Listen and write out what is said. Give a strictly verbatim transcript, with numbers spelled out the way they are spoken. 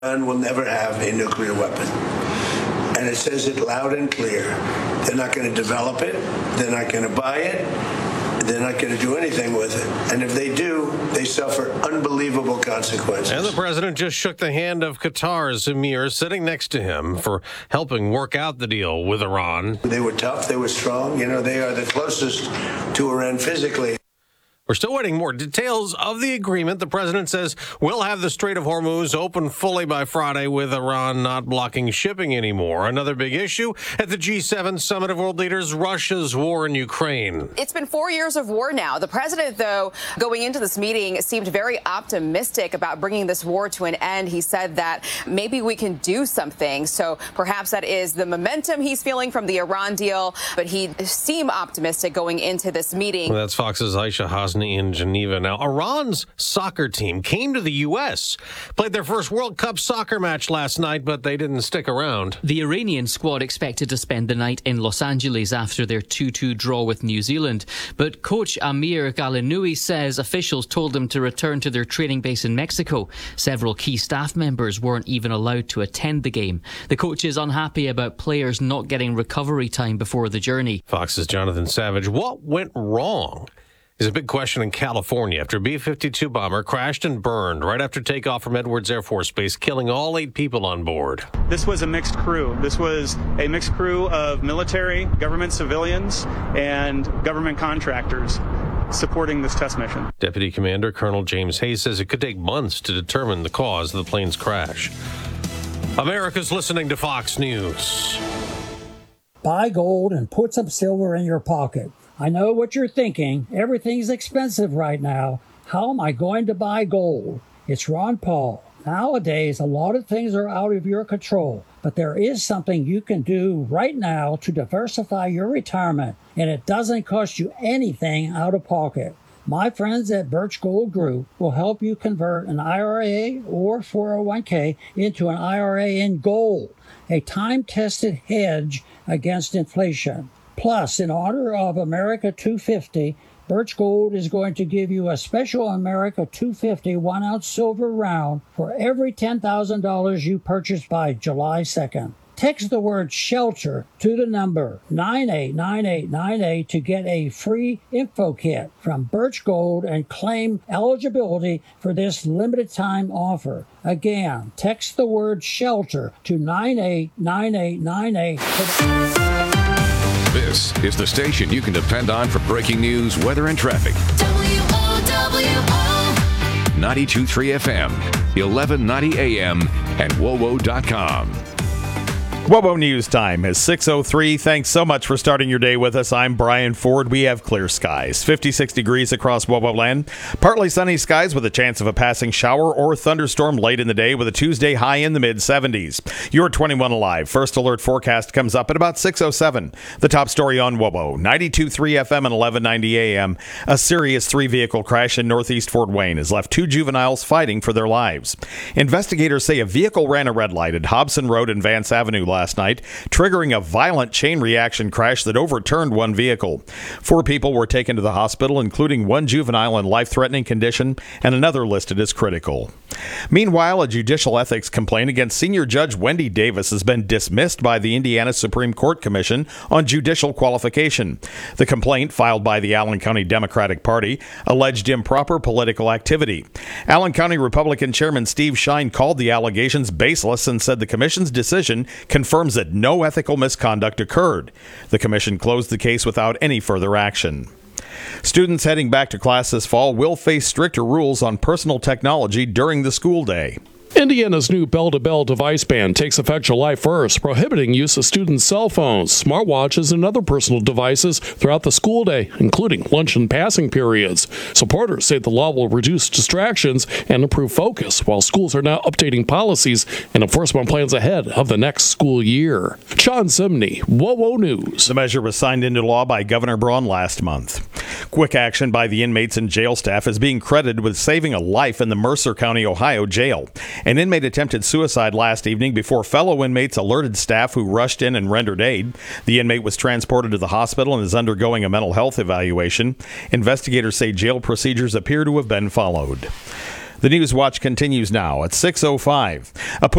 Iran will never have a nuclear weapon. And it says it loud and clear. They're not going to develop it. They're not going to buy it. They're not going to do anything with it. And if they do, they suffer unbelievable consequences. And the president just shook the hand of Qatar's emir sitting next to him for helping work out the deal with Iran. They were tough. They were strong. You know, they are the closest to Iran physically. We're still waiting more details of the agreement. The president says we'll have the Strait of Hormuz open fully by Friday, with Iran not blocking shipping anymore. Another big issue at the G seven summit of world leaders, Russia's war in Ukraine. It's been four years of war now. The president, though, going into this meeting, seemed very optimistic about bringing this war to an end. He said that maybe we can do something. So perhaps that is the momentum he's feeling from the Iran deal. But he seemed optimistic going into this meeting. Well, that's Fox's Aisha Hasni in Geneva. Now, Iran's soccer team came to the U S, played their first World Cup soccer match last night, but they didn't stick around. The Iranian squad expected to spend the night in Los Angeles after their two two draw with New Zealand. But coach Amir Galinoui says officials told them to return to their training base in Mexico. Several key staff members weren't even allowed to attend the game. The coach is unhappy about players not getting recovery time before the journey. Fox's Jonathan Savage. What went wrong? Is a big question in California after a B fifty-two bomber crashed and burned right after takeoff from Edwards Air Force Base, killing all eight people on board. This was a mixed crew. This was a mixed crew of military, government civilians, and government contractors supporting this test mission. Deputy Commander Colonel James Hayes says it could take months to determine the cause of the plane's crash. America's listening to Fox News. Buy gold and put some silver in your pocket. I know what you're thinking. Everything's expensive right now. How am I going to buy gold? It's Ron Paul. Nowadays, a lot of things are out of your control, but there is something you can do right now to diversify your retirement, and it doesn't cost you anything out of pocket. My friends at Birch Gold Group will help you convert an I R A or four oh one k into an I R A in gold, a time-tested hedge against inflation. Plus, in honor of America two fifty, Birch Gold is going to give you a special America two fifty one-ounce silver round for every ten thousand dollars you purchase by July second. Text the word SHELTER to the number nine eight nine eight nine eight to get a free info kit from Birch Gold and claim eligibility for this limited-time offer. Again, text the word SHELTER to nine eight nine eight nine eight. This is the station you can depend on for breaking news, weather, and traffic. W O W O ninety-two point three F M, eleven ninety A M, and W O W O dot com. W O W O News Time is six oh three. Thanks so much for starting your day with us. I'm Brian Ford. We have clear skies. fifty-six degrees across W O W O land. Partly sunny skies with a chance of a passing shower or thunderstorm late in the day with a Tuesday high in the mid seventies. You're twenty-one alive. First alert forecast comes up at about six oh seven. The top story on W O W O. ninety-two point three F M and eleven ninety A M. A serious three-vehicle crash in northeast Fort Wayne has left two juveniles fighting for their lives. Investigators say a vehicle ran a red light at Hobson Road and Vance Avenue last night, triggering a violent chain reaction crash that overturned one vehicle. Four people were taken to the hospital, including one juvenile in life-threatening condition and another listed as critical. Meanwhile, a judicial ethics complaint against senior judge Wendy Davis has been dismissed by the Indiana Supreme Court Commission on judicial qualification. The complaint, filed by the Allen County Democratic Party, alleged improper political activity. Allen County Republican Chairman Steve Shine called the allegations baseless and said the commission's decision confirms that no ethical misconduct occurred. The commission closed the case without any further action. Students heading back to class this fall will face stricter rules on personal technology during the school day. Indiana's new bell-to-bell device ban takes effect July first, prohibiting use of students' cell phones, smartwatches, and other personal devices throughout the school day, including lunch and passing periods. Supporters say the law will reduce distractions and improve focus, while schools are now updating policies and enforcement plans ahead of the next school year. John Simney, W O W O News. The measure was signed into law by Governor Braun last month. Quick action by the inmates and jail staff is being credited with saving a life in the Mercer County, Ohio jail. An inmate attempted suicide last evening before fellow inmates alerted staff who rushed in and rendered aid. The inmate was transported to the hospital and is undergoing a mental health evaluation. Investigators say jail procedures appear to have been followed. The News Watch continues now at six oh five. A